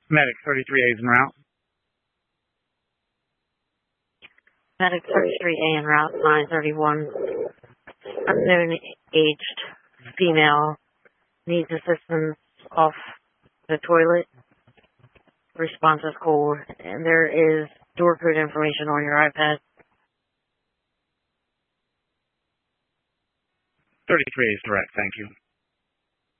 Medic 33A is en route. Medic 33A en route, 931. Unknown aged female needs assistance off the toilet. Response is cold, and there is door code information on your iPad. 33A is direct, thank you.